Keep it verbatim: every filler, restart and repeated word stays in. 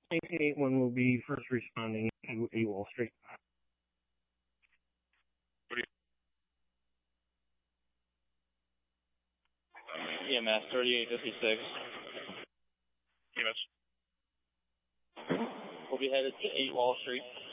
nineteen eighty-one will be first responding to eight Wall Street. E M S thirty-eight fifty-six. E M S. We'll be headed to eight Wall Street.